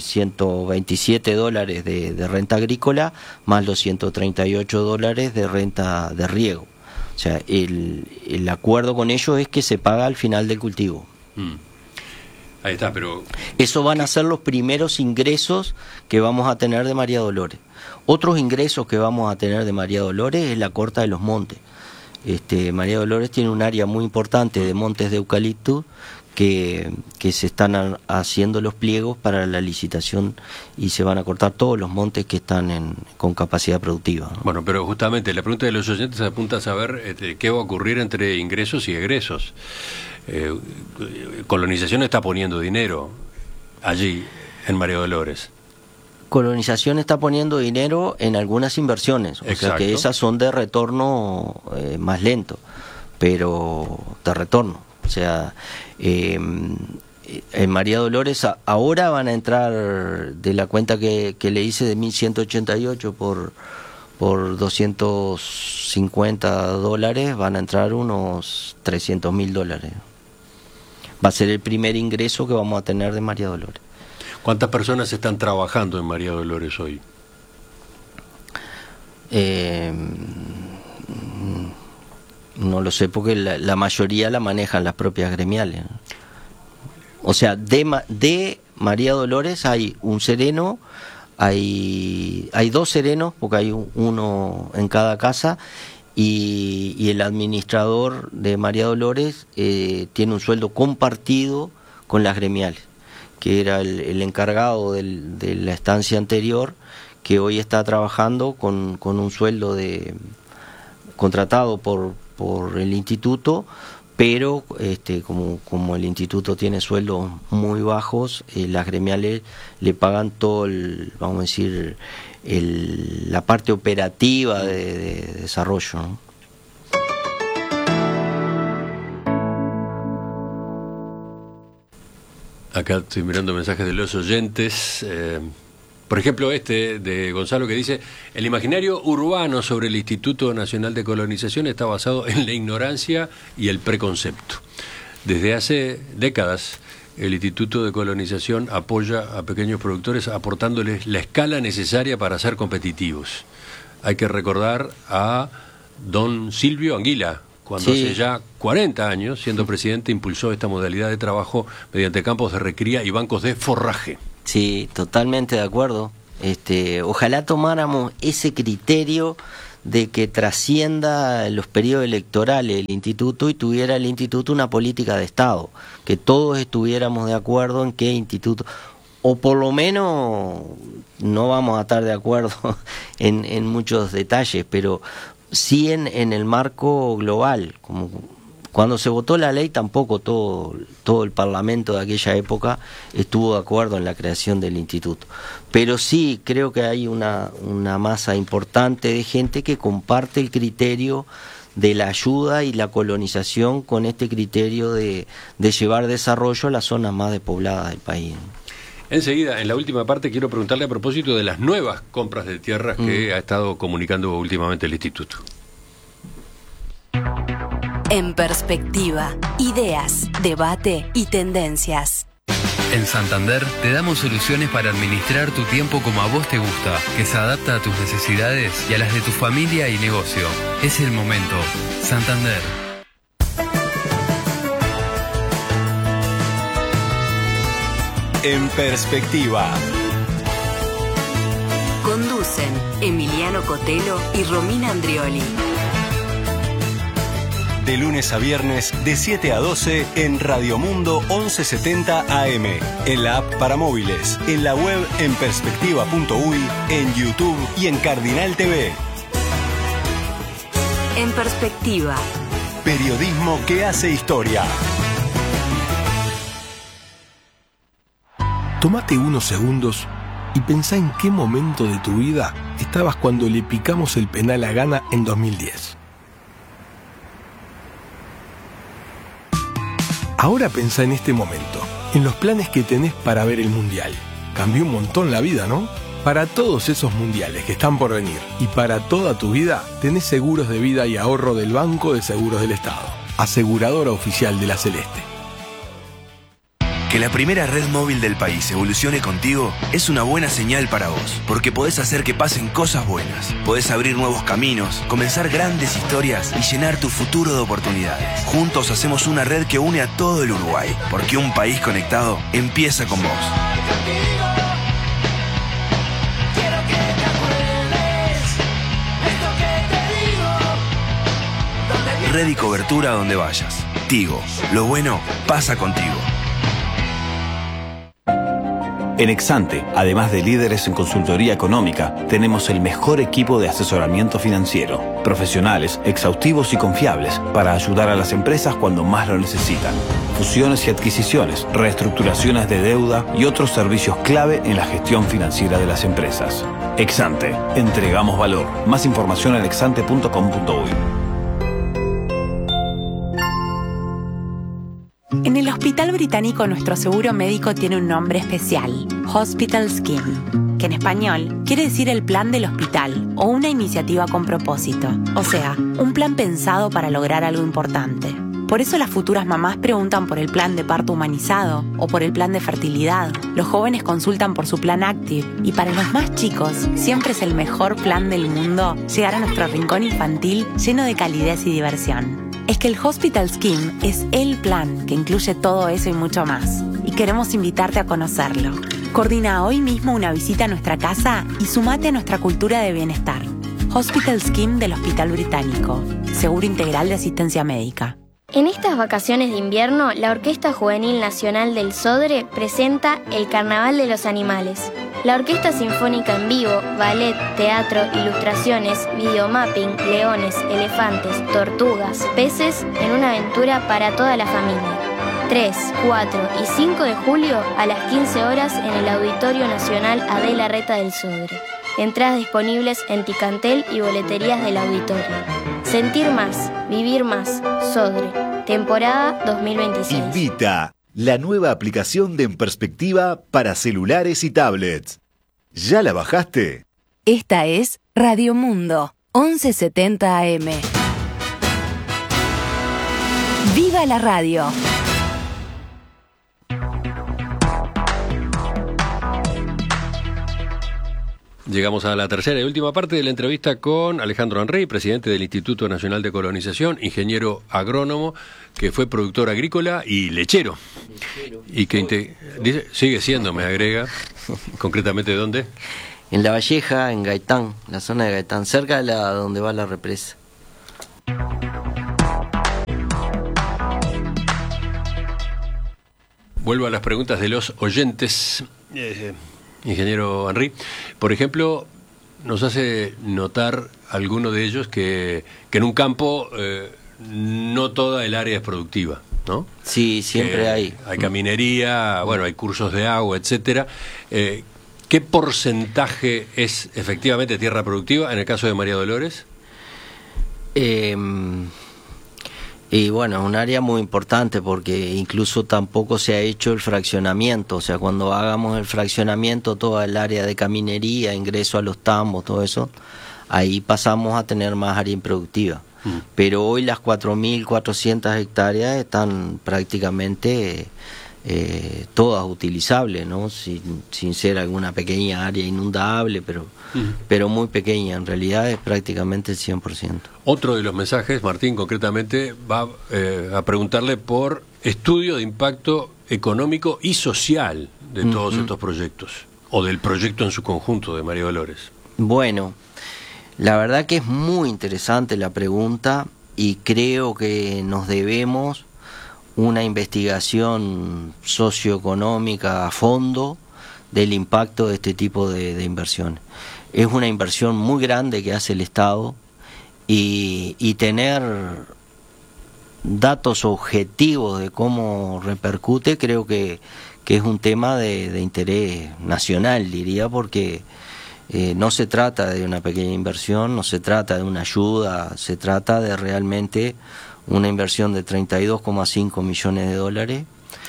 $127 de renta agrícola más los $138 de renta de riego. O sea, el acuerdo con ellos es que se paga al final del cultivo. Ahí está, pero... Eso van a ser los primeros ingresos que vamos a tener de María Dolores. Otros ingresos que vamos a tener de María Dolores es la corta de los montes. María Dolores tiene un área muy importante de montes de eucalipto que se están haciendo los pliegos para la licitación y se van a cortar todos los montes que están con capacidad productiva, ¿no? Bueno, pero justamente la pregunta de los oyentes apunta a saber qué va a ocurrir entre ingresos y egresos. Colonización está poniendo dinero allí en María Dolores. Colonización está poniendo dinero en algunas inversiones, o sea que esas son de retorno más lento, pero de retorno. O sea, en María Dolores ahora van a entrar de la cuenta que le hice de 1.188 por $250, van a entrar unos $300.000. Va a ser el primer ingreso que vamos a tener de María Dolores. ¿Cuántas personas están trabajando en María Dolores hoy? No lo sé, porque la mayoría la manejan las propias gremiales. O sea, de María Dolores hay un sereno, hay 2 serenos, porque hay uno en cada casa, y el administrador de María Dolores tiene un sueldo compartido con las gremiales, que era el encargado de la estancia anterior, que hoy está trabajando con un sueldo contratado por el instituto, pero como el instituto tiene sueldos muy bajos, las gremiales le pagan todo vamos a decir, la parte operativa de desarrollo, ¿no? Acá estoy mirando mensajes de los oyentes. Por ejemplo, de Gonzalo, que dice: el imaginario urbano sobre el Instituto Nacional de Colonización está basado en la ignorancia y el preconcepto. Desde hace décadas, el Instituto de Colonización apoya a pequeños productores aportándoles la escala necesaria para ser competitivos. Hay que recordar a don Silvio Anguila, cuando hace ya 40 años, siendo presidente, impulsó esta modalidad de trabajo mediante campos de recría y bancos de forraje. Sí, totalmente de acuerdo. Ojalá tomáramos ese criterio de que trascienda los periodos electorales el instituto y tuviera el instituto una política de Estado, que todos estuviéramos de acuerdo en qué instituto, o por lo menos no vamos a estar de acuerdo en muchos detalles, pero sí en el marco global. Como cuando se votó la ley tampoco todo el parlamento de aquella época estuvo de acuerdo en la creación del instituto, pero sí creo que hay una masa importante de gente que comparte el criterio de la ayuda y la colonización con este criterio de llevar desarrollo a las zonas más despobladas del país. Enseguida, en la última parte, quiero preguntarle a propósito de las nuevas compras de tierras que ha estado comunicando últimamente el instituto. En perspectiva, ideas, debate y tendencias. En Santander te damos soluciones para administrar tu tiempo como a vos te gusta, que se adapta a tus necesidades y a las de tu familia y negocio. Es el momento. Santander. En perspectiva. Conducen Emiliano Cotelo y Romina Andrioli. De lunes a viernes, de 7 a 12, en Radio Mundo 1170 AM, en la app para móviles, en la web en perspectiva.uy, en YouTube y en Cardinal TV. En perspectiva. Periodismo que hace historia. Tómate unos segundos y pensá en qué momento de tu vida estabas cuando le picamos el penal a Ghana en 2010. Ahora pensá en este momento, en los planes que tenés para ver el Mundial. Cambió un montón la vida, ¿no? Para todos esos mundiales que están por venir y para toda tu vida, tenés seguros de vida y ahorro del Banco de Seguros del Estado, aseguradora oficial de la Celeste. Que la primera red móvil del país evolucione contigo es una buena señal para vos, porque podés hacer que pasen cosas buenas. Podés abrir nuevos caminos, comenzar grandes historias y llenar tu futuro de oportunidades. Juntos hacemos una red que une a todo el Uruguay, porque un país conectado empieza con vos. Red y cobertura donde vayas. Tigo, lo bueno pasa contigo. En Exante, además de líderes en consultoría económica, tenemos el mejor equipo de asesoramiento financiero. Profesionales, exhaustivos y confiables para ayudar a las empresas cuando más lo necesitan. Fusiones y adquisiciones, reestructuraciones de deuda y otros servicios clave en la gestión financiera de las empresas. Exante, entregamos valor. Más información en exante.com.uy. En el Hospital Británico nuestro seguro médico tiene un nombre especial, Hospital Scheme, que en español quiere decir el plan del hospital o una iniciativa con propósito, o sea, un plan pensado para lograr algo importante. Por eso las futuras mamás preguntan por el plan de parto humanizado o por el plan de fertilidad. Los jóvenes consultan por su plan Active y para los más chicos siempre es el mejor plan del mundo llegar a nuestro rincón infantil lleno de calidez y diversión. Es que el Hospital Scheme es el plan que incluye todo eso y mucho más. Y queremos invitarte a conocerlo. Coordina hoy mismo una visita a nuestra casa y sumate a nuestra cultura de bienestar. Hospital Scheme del Hospital Británico. Seguro integral de asistencia médica. En estas vacaciones de invierno, la Orquesta Juvenil Nacional del Sodre presenta el Carnaval de los Animales. La Orquesta Sinfónica en vivo, ballet, teatro, ilustraciones, videomapping, leones, elefantes, tortugas, peces en una aventura para toda la familia. 3, 4 y 5 de julio a las 15 horas en el Auditorio Nacional Adela Reta del Sodre. Entradas disponibles en Ticantel y boleterías del auditorio. Sentir más, vivir más, Sodre. Temporada 2026. Invita la nueva aplicación de En Perspectiva para celulares y tablets. ¿Ya la bajaste? Esta es Radio Mundo 1170 AM. ¡Viva la radio! Llegamos a la tercera y última parte de la entrevista con Alejandro Henry, presidente del Instituto Nacional de Colonización, ingeniero agrónomo, que fue productor agrícola y lechero. Y que dice, sigue siendo, me agrega, concretamente ¿dónde? En La Valleja, en Gaitán, la zona de Gaitán, cerca de donde va la represa. Vuelvo a las preguntas de los oyentes, ingeniero Henry. Por ejemplo, nos hace notar alguno de ellos que en un campo no toda el área es productiva, ¿no? Sí, siempre hay. Hay caminería, bueno, hay cursos de agua, etcétera. ¿Qué porcentaje es efectivamente tierra productiva en el caso de María Dolores? Y bueno, es un área muy importante porque incluso tampoco se ha hecho el fraccionamiento. O sea, cuando hagamos el fraccionamiento, toda el área de caminería, ingreso a los tambos, todo eso, ahí pasamos a tener más área improductiva. Pero hoy las 4.400 hectáreas están prácticamente todas utilizables, ¿no? Sin ser alguna pequeña área inundable, pero muy pequeña. En realidad es prácticamente el 100%. Otro de los mensajes, Martín, concretamente, va a preguntarle por estudio de impacto económico y social de todos estos proyectos, o del proyecto en su conjunto de María Dolores. Bueno, la verdad que es muy interesante la pregunta y creo que nos debemos una investigación socioeconómica a fondo del impacto de este tipo de inversiones. Es una inversión muy grande que hace el Estado y tener datos objetivos de cómo repercute creo que es un tema de interés nacional, diría, porque no se trata de una pequeña inversión, no se trata de una ayuda, se trata de realmente una inversión de 32,5 millones de dólares,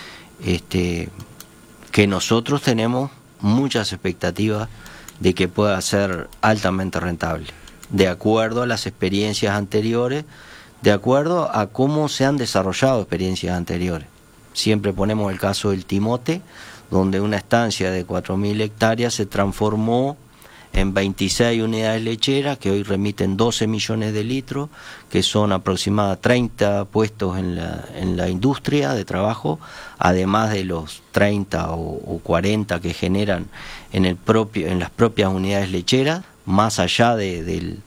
que nosotros tenemos muchas expectativas de que pueda ser altamente rentable, de acuerdo a las experiencias anteriores, de acuerdo a cómo se han desarrollado experiencias anteriores. Siempre ponemos el caso del Timote, donde una estancia de 4.000 hectáreas se transformó en 26 unidades lecheras que hoy remiten 12 millones de litros, que son aproximadamente 30 puestos en la industria de trabajo, además de los 30 o 40 que generan en las propias unidades lecheras, más allá de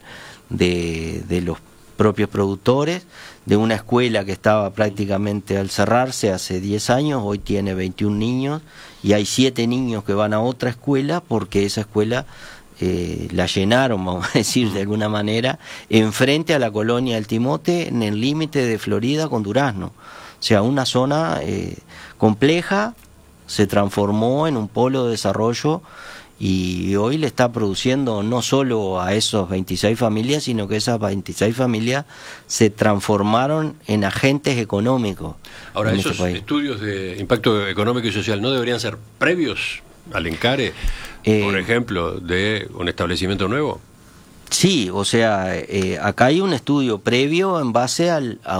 los propios productores, de una escuela que estaba prácticamente al cerrarse hace 10 años, hoy tiene 21 niños, y hay 7 niños que van a otra escuela porque esa escuela la llenaron, vamos a decir de alguna manera, enfrente a la colonia del Timote, en el límite de Florida con Durazno. O sea, una zona compleja se transformó en un polo de desarrollo y hoy le está produciendo no solo a esos 26 familias, sino que esas 26 familias se transformaron en agentes económicos. Ahora, esos estudios de impacto económico y social no deberían ser previos al encare, por ejemplo, de un establecimiento nuevo. Sí, o sea, acá hay un estudio previo en base a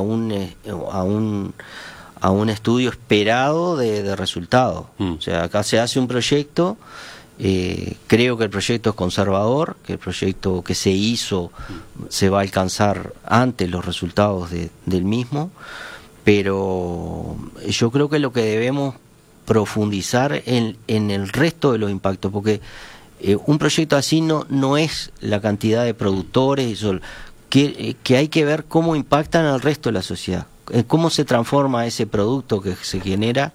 un estudio esperado de resultados. O sea, acá se hace un proyecto, creo que el proyecto es conservador, que el proyecto que se hizo se va a alcanzar antes los resultados del mismo, pero yo creo que lo que debemos profundizar en el resto de los impactos, porque un proyecto así no es la cantidad de productores y solo, que hay que ver cómo impactan al resto de la sociedad, cómo se transforma ese producto que se genera,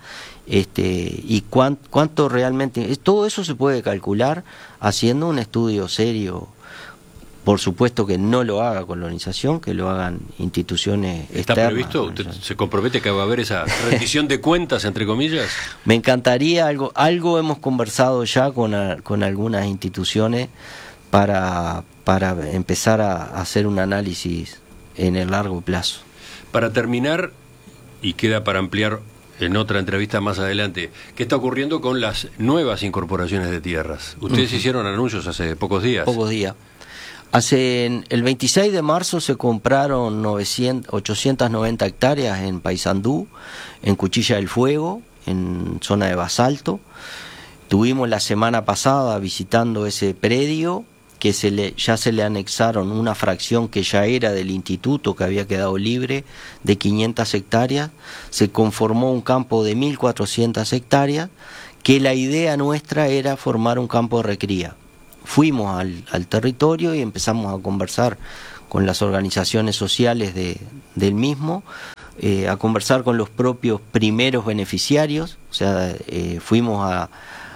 y cuánto realmente, todo eso se puede calcular haciendo un estudio serio. Por supuesto que no lo haga colonización, que lo hagan instituciones externas. ¿Está previsto? ¿Usted se compromete que va a haber esa rendición de cuentas, entre comillas? Me encantaría, algo hemos conversado ya con algunas instituciones para empezar a hacer un análisis en el largo plazo. Para terminar, y queda para ampliar en otra entrevista más adelante, ¿qué está ocurriendo con las nuevas incorporaciones de tierras? Ustedes hicieron anuncios hace pocos días. Pocos días. El 26 de marzo se compraron 890 hectáreas en Paysandú, en Cuchilla del Fuego, en zona de Basalto, Tuvimos la semana pasada visitando ese predio, que ya se le anexaron una fracción que ya era del instituto, que había quedado libre, de 500 hectáreas. Se conformó un campo de 1.400 hectáreas, que la idea nuestra era formar un campo de recría. Fuimos al territorio y empezamos a conversar con las organizaciones sociales del mismo, a conversar con los propios primeros beneficiarios. O sea, fuimos a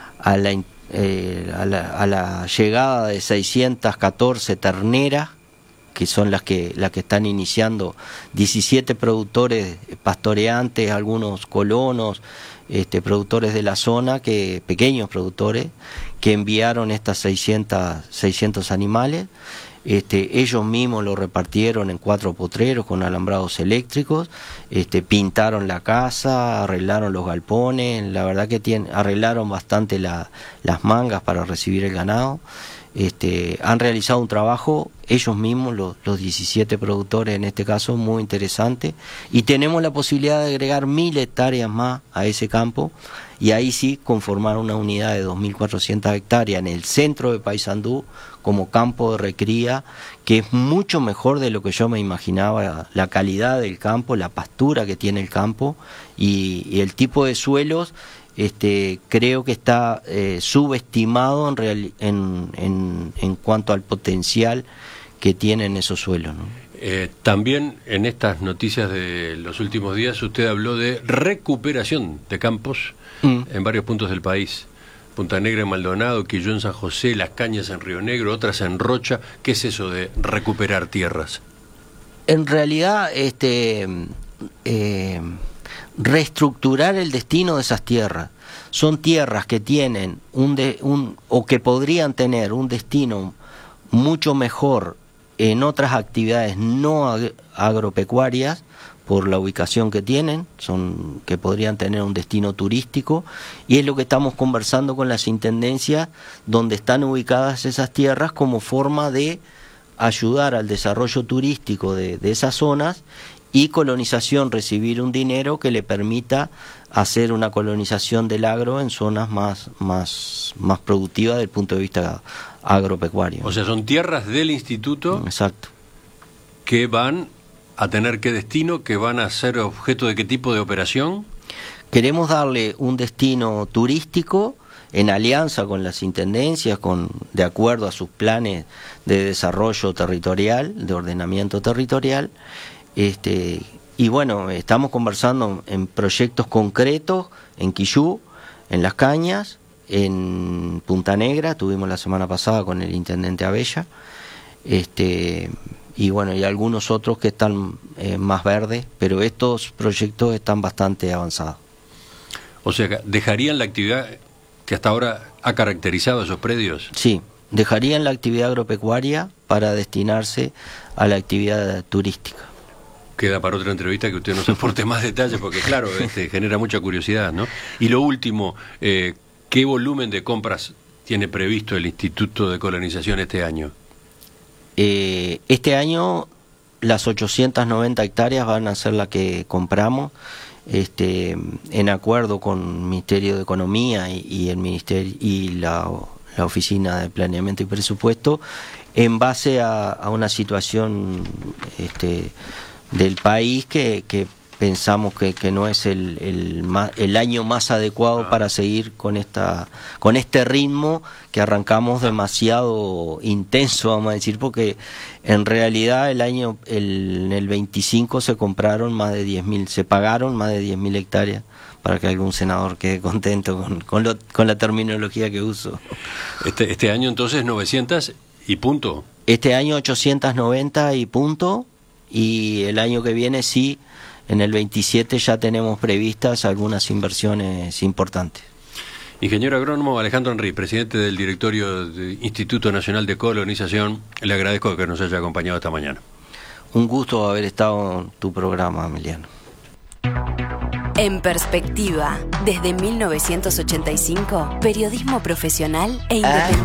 la llegada de 614 terneras, que son las que están iniciando, 17 productores pastoreantes, algunos colonos, productores de la zona, pequeños productores, que enviaron estas 600 animales. Ellos mismos lo repartieron en 4 potreros con alambrados eléctricos, pintaron la casa, arreglaron los galpones, la verdad que arreglaron bastante las mangas para recibir el ganado. Han realizado un trabajo ellos mismos, los 17 productores en este caso, muy interesante, y tenemos la posibilidad de agregar 1.000 hectáreas más a ese campo, y ahí sí conformar una unidad de 2.400 hectáreas en el centro de Paysandú como campo de recría, que es mucho mejor de lo que yo me imaginaba, la calidad del campo, la pastura que tiene el campo y el tipo de suelos. Creo que está subestimado en cuanto al potencial que tienen esos suelos, ¿no? También en estas noticias de los últimos días usted habló de recuperación de campos en varios puntos del país. Punta Negra en Maldonado, Quillón en San José, Las Cañas en Río Negro, otras en Rocha. ¿Qué es eso de recuperar tierras? En realidad, reestructurar el destino de esas tierras. Son tierras que tienen o que podrían tener un destino mucho mejor en otras actividades no agropecuarias, por la ubicación que tienen, que podrían tener un destino turístico, y es lo que estamos conversando con las intendencias donde están ubicadas esas tierras, como forma de ayudar al desarrollo turístico de esas zonas, y colonización, recibir un dinero que le permita hacer una colonización del agro en zonas más productivas desde el punto de vista agropecuario. O sea, son tierras del instituto. Exacto. Que van a tener qué destino, que van a ser objeto de qué tipo de operación. Queremos darle un destino turístico en alianza con las intendencias, de acuerdo a sus planes de desarrollo territorial, de ordenamiento territorial. Y bueno, estamos conversando en proyectos concretos en Quillú, en Las Cañas, en Punta Negra, tuvimos la semana pasada con el intendente Abella, y bueno, y algunos otros que están más verdes, pero estos proyectos están bastante avanzados. O sea, ¿dejarían la actividad que hasta ahora ha caracterizado esos predios? Sí, dejarían la actividad agropecuaria para destinarse a la actividad turística. Queda para otra entrevista que usted nos aporte más detalles, porque claro, genera mucha curiosidad, ¿no? Y lo último, ¿qué volumen de compras tiene previsto el Instituto de Colonización este año? Este año las 890 hectáreas van a ser las que compramos, en acuerdo con el Ministerio de Economía y el Ministerio y la Oficina de Planeamiento y Presupuesto, en base a una situación del país que pensamos que no es el año más adecuado para seguir con este ritmo que arrancamos demasiado intenso, vamos a decir, porque en realidad en el 25 se pagaron más de 10.000 hectáreas, para que algún senador quede contento con la terminología que uso. Este año entonces 900 y punto. Este año 890 y punto. Y el año que viene sí, en el 27 ya tenemos previstas algunas inversiones importantes. Ingeniero agrónomo Alejandro Henry, presidente del directorio del Instituto Nacional de Colonización, le agradezco que nos haya acompañado esta mañana. Un gusto haber estado en tu programa, Emiliano. En Perspectiva, desde 1985, periodismo profesional e independiente.